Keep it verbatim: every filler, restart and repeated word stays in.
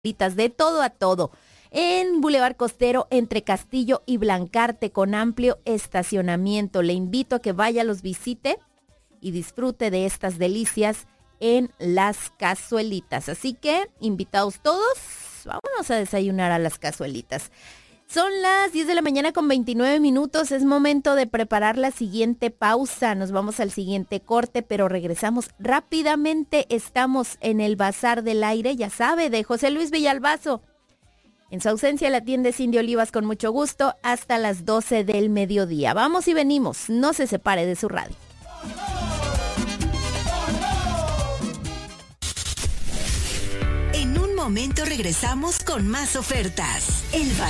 de todo a todo. En Boulevard Costero, entre Castillo y Blancarte, con amplio estacionamiento. Le invito a que vaya, los visite y disfrute de estas delicias en Las Cazuelitas. Así que, invitados todos, vámonos a desayunar a Las Cazuelitas. Son las diez de la mañana con veintinueve minutos. Es momento de preparar la siguiente pausa. Nos vamos al siguiente corte, pero regresamos rápidamente. Estamos en el Bazar del Aire, ya sabe, de José Luis Villalbazo. En su ausencia la atiende Cindy Olivas con mucho gusto hasta las doce del mediodía. Vamos y venimos. No se separe de su radio. En un momento regresamos con más ofertas. El